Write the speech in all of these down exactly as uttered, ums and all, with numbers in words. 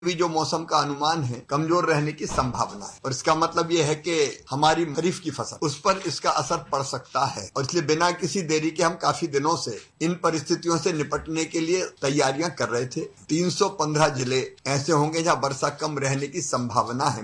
भी जो मौसम का अनुमान है कमजोर रहने की संभावना है और इसका मतलब ये है कि हमारी खरीफ की फसल उस पर इसका असर पड़ सकता है और इसलिए बिना किसी देरी के हम काफी दिनों से इन परिस्थितियों से निपटने के लिए तैयारियां कर रहे थे। तीन सौ पंद्रह जिले ऐसे होंगे जहां वर्षा कम रहने की संभावना है।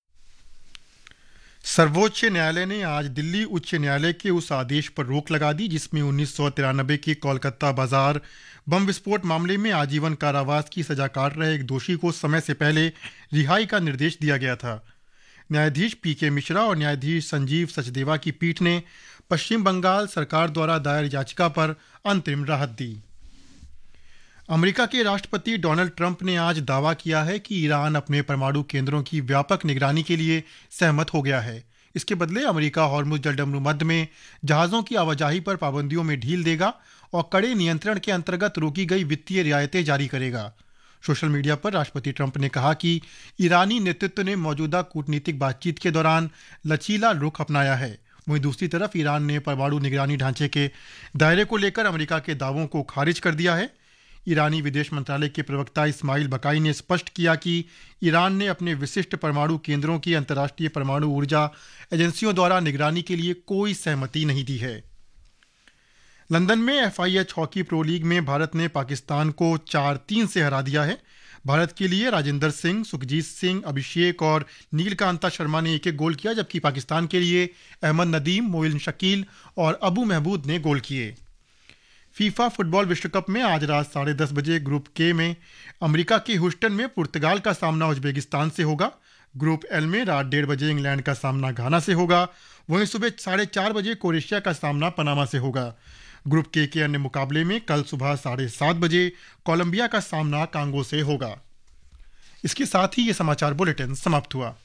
सर्वोच्च न्यायालय ने आज दिल्ली उच्च न्यायालय के उस आदेश पर रोक लगा दी जिसमें उन्नीस सौ तिरानबे के कोलकाता बाजार बम विस्फोट मामले में आजीवन कारावास की सजा काट रहे एक दोषी को समय से पहले रिहाई का निर्देश दिया गया था। न्यायाधीश पी के मिश्रा और न्यायाधीश संजीव सचदेवा की पीठ ने पश्चिम बंगाल सरकार द्वारा दायर याचिका पर अंतरिम राहत दी। अमेरिका के राष्ट्रपति डोनाल्ड ट्रंप ने आज दावा किया है कि ईरान अपने परमाणु केंद्रों की व्यापक निगरानी के लिए सहमत हो गया है। इसके बदले अमेरिका हॉर्मुज जलडमरू मध्य में जहाज़ों की आवाजाही पर पाबंदियों में ढील देगा और कड़े नियंत्रण के अंतर्गत रोकी गई वित्तीय रियायतें जारी करेगा। सोशल मीडिया पर राष्ट्रपति ट्रंप ने कहा कि ईरानी नेतृत्व ने मौजूदा कूटनीतिक बातचीत के दौरान लचीला रुख अपनाया है। वहीं दूसरी तरफ ईरान ने परमाणु निगरानी ढांचे के दायरे को लेकर अमेरिका के दावों को खारिज कर दिया है। ईरानी विदेश मंत्रालय के प्रवक्ता इस्माइल बकाई ने स्पष्ट किया कि ईरान ने अपने विशिष्ट परमाणु केंद्रों की अंतर्राष्ट्रीय परमाणु ऊर्जा एजेंसियों द्वारा निगरानी के लिए कोई सहमति नहीं दी है। लंदन में F I H hockey pro league में भारत ने पाकिस्तान को चार तीन से हरा दिया है। भारत के लिए राजेंद्र सिंह, सुखजीत सिंह, अभिषेक और नीलकांता शर्मा ने एक एक गोल किया, जबकि पाकिस्तान के लिए अहमद नदीम, मोइन शकील और अबू महमूद ने गोल किए। फीफा फुटबॉल विश्व कप में आज रात साढ़े दस बजे ग्रुप के में अमेरिका के ह्यूस्टन में पुर्तगाल का सामना उज्बेकिस्तान से होगा। ग्रुप एल में रात डेढ़ बजे इंग्लैंड का सामना घाना से होगा। वहीं सुबह साढ़े चार बजे क्रोएशिया का सामना पनामा से होगा। ग्रुप के के अन्य मुकाबले में कल सुबह साढ़े सात बजे कोलंबिया का सामना कांगो से होगा। इसके साथ ही ये समाचार बुलेटिन समाप्त हुआ।